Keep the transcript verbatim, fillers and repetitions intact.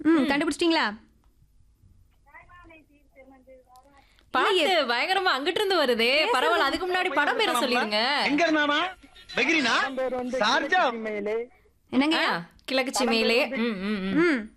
ம் கண்டுபிடிச்சிட்டீங்களா? பாட்டு பயங்கரமா அங்கிட்டு இருந்து வருதே. பரவாயில்ல, அதுக்கு முன்னாடி படம் பேரை சொல்லிருங்க. எங்க இருந்தானா? வெகிரினா? சார்ஜா? என்னங்க? ஆ, கிழக்கு சீமையிலே. ம் ம் ம். ம்